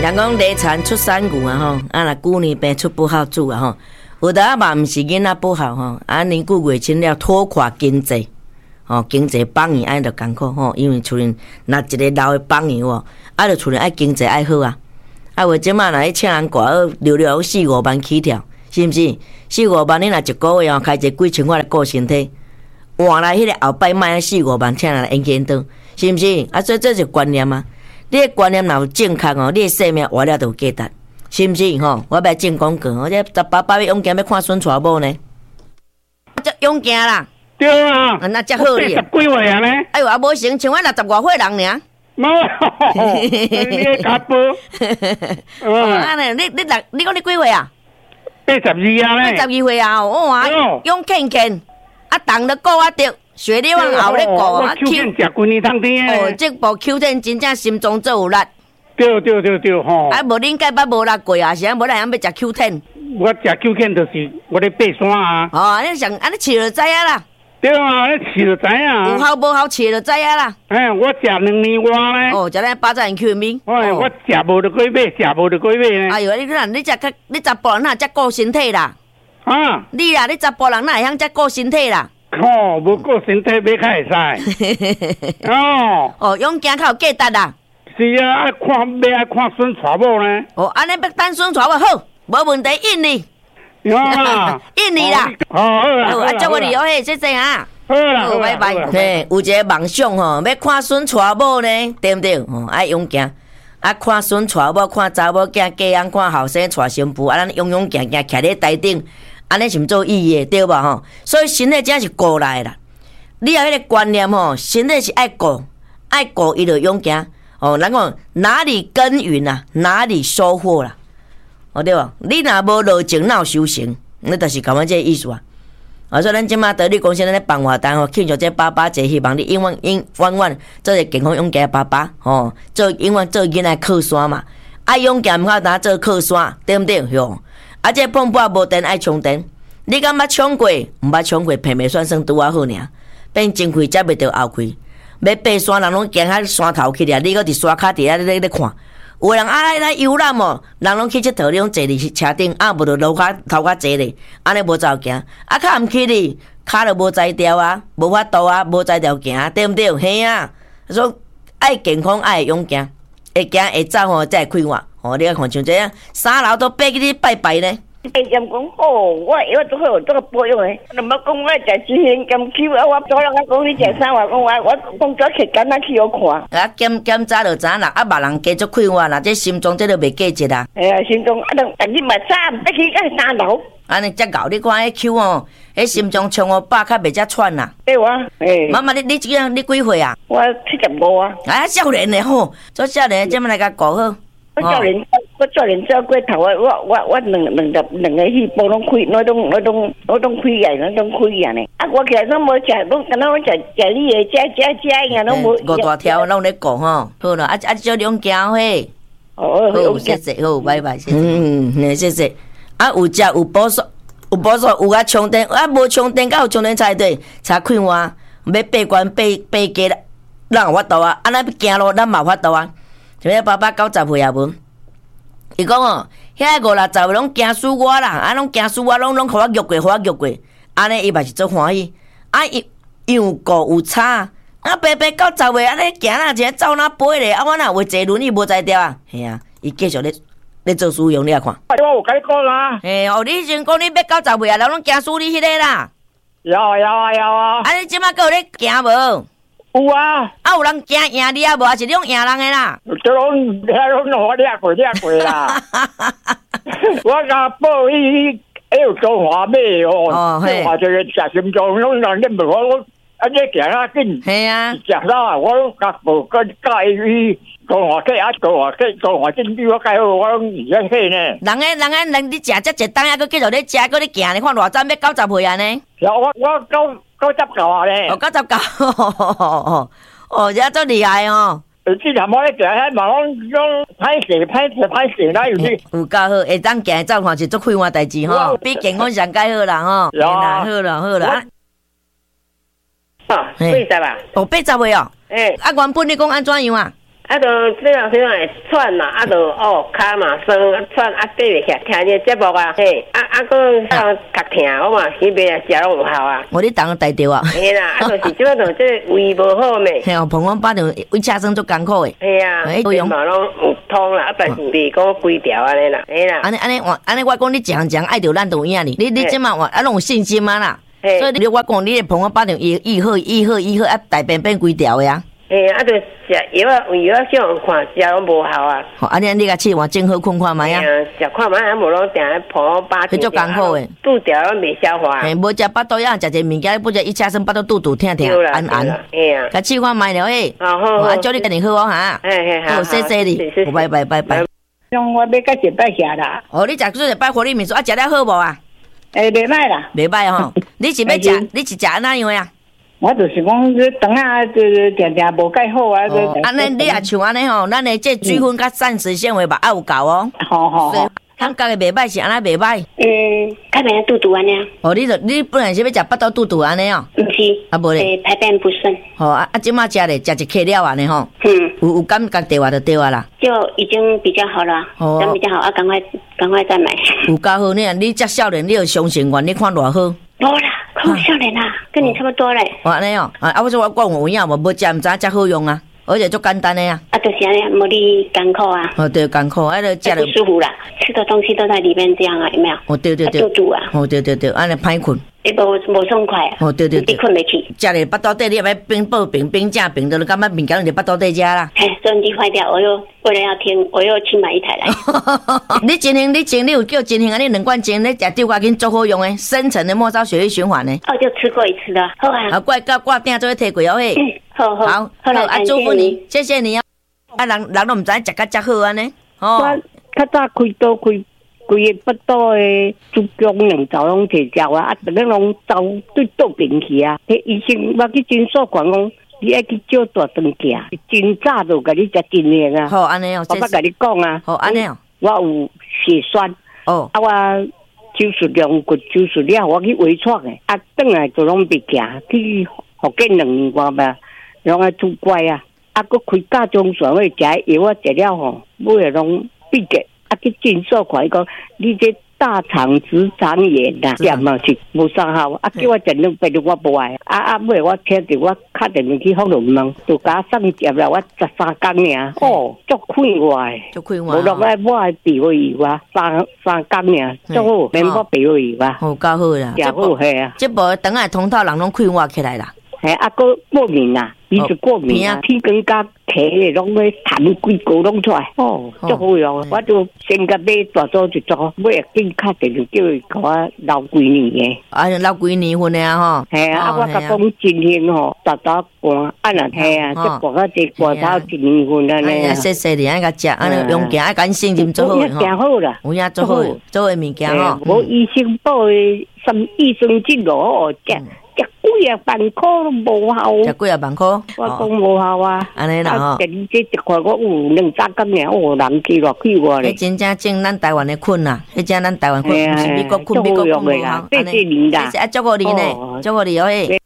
人讲犁田出山牛啊吼，啊若旧年病出不好主啊吼，有的嘛毋是囡仔不好吼，啊年久月深了拖垮经济，吼经济放伊安就艰苦吼，因为厝里若一个老的放伊哦，啊就厝里爱经济爱好啊，啊为即马若去请人挂溜溜4-5万起跳，是毋是？4-5万你若一个月哦开一几千块来顾身体，换来迄个后摆卖4-5万请人来应见到，是毋是？啊所以这是观念啊。你的观念若有正确哦，你的生命活了就有价值，是毋是吼？我要正讲过，我这18月勇健要看孙娶某呢，这勇健啦， 对啊， 那遮好哩， 几岁啊呢？ 哎呦，啊无成像我60外岁人尔。 你卡波， 啊你讲你几岁啊 82啊呢 ？82岁啊，哇，勇健健，啊，动得顾啊着。学你往后咧顾啊 ，Q 线食几年汤甜哦，这部 Q 线真正心中做有力。 对吼。 啊，无恁介捌无力过啊？是啊，无人要食 Q 线。 我食 Q 线就是我咧爬山啊。 哦，安尼上安尼饲就知影啦。 对啊，你饲就知影。 有效无效饲就知影啦。 我食2年外咧。 哦，食咧8元 Q 面。 我食无就过买，食无就过买呢。 哎呦，你查甫人哪才顾身体啦？ 啊？ 你查甫人哪会晓才顾身体啦？ 哦，无顾身体要较会使。 哦，勇健较有价值啦。 是啊，爱看孙娶某呢。 哦，安尼要等孙娶某好，无问题，应你。应你啦。 好啦。 啊，祝我你好嘿，谢谢啊。 好啦， 拜拜。嘿，有一个梦想吼，要看孙娶某呢，对不对？哦，爱勇健。啊，看孙娶某，看查某囝嫁人，看后生娶新妇，啊，咱勇勇健健徛咧台顶。安尼是毋做意义的，对吧吼？所以身体真是顾来啦。你有迄个观念吼，身体是爱顾，爱顾伊就勇行哦。人讲哪里耕耘啊，哪里收获啦，哦对吧？你若无热情，哪有修行？那就是咁样这个意思啊。所以咱即马得力公司咱咧办活动吼，庆祝这爸爸节，希望你永远做一个健康勇敢的爸爸吼，做永远做囡仔靠山嘛，爱勇敢毋好当做靠山，对毋对？哟。啊，这碰破无电爱充电，你敢捌冲过？毋捌冲过，偏偏算算拄啊好尔，变前开才袂着后开。要爬山，人拢行喺山头去咧，你搁伫山骹底下咧看。有人来游览哦，人拢去佚佗，你拢坐伫车顶，啊无着路骹头壳坐咧，安尼无走行。啊，较毋去哩，骹着无才调啊，无法度啊，无才调行，对毋对？嘿啊，所以爱健康，爱勇敢，会行会走吼，才会快活。哦，你看像这样，3楼都爬去你拜拜呢。 人讲哦，我做好做个保养诶。那么讲我食之前咁去，我做人讲你食啥？我讲我工作去简单去我看。 啊，检查就知啦，啊，别人加足快活啦，这心中这都袂计一啦。 哎呀，心中但你嘛早不去个3楼。 安尼才搞，你看迄口哦，迄心中冲我饱，较袂遮喘啦。 对哇，哎。 妈妈，你几岁啊？ 我75啊。 啊，少年的吼，做少年怎么来甲顾好？ 我做人做过头啊！我两个细胞拢开，我拢开眼，我拢开眼呢。啊，我其实拢无食，拢敢若食你的食呀，拢无。 五大条拢咧顾吼，好啦，少两件嘿。好，谢谢，好，拜拜，谢谢。谢谢。啊，有食有补数，有啊充电，啊无充电，甲有充电才对，才快活。要爬悬爬低啦，咱有法度啊，安尼要行路，咱嘛有法度啊。像迄爸爸90岁也无，伊讲哦，遐50-60岁拢惊死我啦，啊，拢惊死我，拢互我虐过，安尼伊嘛是做欢喜，啊，伊样顾有差，啊，白90岁安尼行哪一走哪飞咧，啊，我哪会坐轮椅无才调啊，嘿啊，伊继续咧做使用，你啊看。 我有甲你讲啦。 嘿，哦，你先讲你要90岁啊，人拢惊死你迄个啦。 有啊。 啊，你即马搁有咧行无？ 有啊， 啊有人惊赢你啊无？还是你用赢人的啦？ 这拢我掠过啦。我甲报伊有中华买哦，中华这个食心脏拢人咧问我，啊你行啊紧？ 系啊， 食啥？我拢甲报跟教伊中华鸡啊，中华金比我介好，我拢而家去呢。 人你食这一顿还佫继续咧食，佫咧行，你看偌早要90岁啊呢？ 我99啊咧。 哦，99，哦，这真厉害哦。 这头毛咧行，迄嘛拢歹势啦，有啲。 有够好，会当行走看是足快活代志吼，比健康上介好啦吼。好啦。 80啦。 哦，80岁哦。啊，原本你讲安怎样啊？ 啊，就这样会喘啦，啊，就骹嘛酸，喘啊，爬袂起来，听你节目啊，嘿，个上较疼，我嘛迄边啊食拢有效啊。 我你当个带着啊。 嘿啦，就是即摆就这胃无好咩。 嘿哦，膀胱巴着胃车生足艰苦诶。 嘿啊，胃嘛拢有通啦，但是袂讲规条安尼啦，嘿啦。 安尼，我讲你一项爱着咱就影哩。你即马我拢有信心啊啦。所以我讲你的膀胱巴着医好，啊大便变规条诶啊。 嘿，啊，就食药啊，有药上看食拢无效啊。 好，安尼你甲试换正好困看卖啊。 食看卖啊，无拢定咧破8天。 迄足艰苦诶， 肚条拢未消化。 嘿，无食巴肚呀，食者物件，不食一车生巴肚肚疼，按。 嘿啊， 甲试看卖了诶。好。啊，祝你家己好哦哈。好，谢谢你。拜。 我要甲一摆下啦。 哦，你食做一摆火力面说啊，食了好无啊？ 袂歹啦。 袂歹吼。你是要食？你是食安怎样啊？ 我就是讲，这肠啊，就是定定无介好啊。 安尼你也像安尼吼，咱的这水分甲膳食纤维吧，爱有够哦。 好。 咱家己袂歹是安尼袂歹。 较袂肚肚安尼啊。 哦，你本来是要食巴肚肚肚安尼哦。 毋是。啊无咧。 排便不顺。 吼即马食咧，食一克了安尼吼。有感觉对啊就对啊啦。 就已经比较好了。比较好啊，赶快再买。 有够好你遮少年，你有相信愿，你看偌好。 无啦。我少年啦，跟你差不多嘞。 安尼哦，我说我讲有影无食毋知遮好用啊，而且足简单的啊。 就是安尼，无你艰苦啊。 对，艰苦，就食不舒服啦，吃的东西都在里面这样啊，有没有？ 对。 肚肚啊。 对，安尼歹困。 无爽快啊。 对。 你困袂去。 食咧巴肚底，你要冰报冰正冰，就感觉物件伫巴肚底食啦。 嘿，收音机坏掉，我又为了要听，我又去买一台来。 你真行，你有叫真行啊？你2罐真，你食丢甲紧足好用诶，深层的末梢血液循环呢。 就吃过一次的，好啊。 挂顶做摕过哦嘿。 好， 祝福你，谢谢你啊！人都毋知食甲遮好安尼。 我较早开刀规个腹肚诶，子宫2周拢摕掉啊，逐个拢走对倒病去啊。迄医生我去诊所讲讲，你爱去照大肠镜，真早就甲你食真诶啊。 好安尼哦， 我捌甲你讲啊。 好安尼哦， 我有血栓。我手术量骨手术了，我去微创诶，转来就拢袂行，去福建2年外吧，拢爱拄怪啊。佫开甲中船位食药啊，食了吼，尾下拢闭结。去诊所看伊讲，你这大肠直肠炎啦，也嘛是无啥效。叫我整2杯我无爱。尾我听着我敲电话去福隆问，就甲送接了我13天尔。足快活诶，无落来我爱鼻胃药啊，3天尔，足好，免我鼻胃药啊。 好够好啦， 食好系啊。 这部肠仔通透人拢快活起来啦。 佫过敏啦，鼻子过敏啊，天光甲起咧拢咧痰规个拢出来，足好用。我就先甲买大组一组，尾下紧敲电话叫伊甲我留几年诶。 留几年份诶啊吼。 我甲讲真兴吼，早寒，若系啊，即寒啊济寒头1年份安尼。 谢谢你，甲食，安尼用行，甲信心做好吼。 食好啦， 有影做好，做诶物件吼。 无医生报诶，什益生菌咯，食几啊万块都无效。 食几啊万块？ 我讲无效啊。 安尼啦吼。 这一块我有2-3天，人气偌气我咧。 迄真正种咱台湾的菌啦，迄正咱台湾菌，毋是美国菌，美国菌无效。 谢谢你啦。 祝福你呢，祝福你哦嘿。